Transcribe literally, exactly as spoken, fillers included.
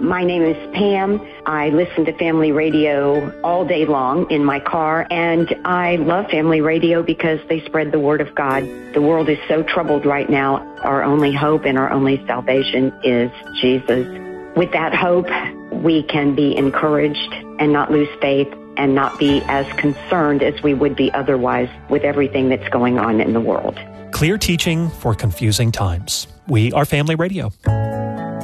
My name is Pam. I listen to Family Radio all day long in my car, and I love Family Radio because they spread the word of God. The world is so troubled right now. Our only hope and our only salvation is Jesus. With that hope, we can be encouraged and not lose faith and not be as concerned as we would be otherwise with everything that's going on in the world. Clear teaching for confusing times. We are Family Radio.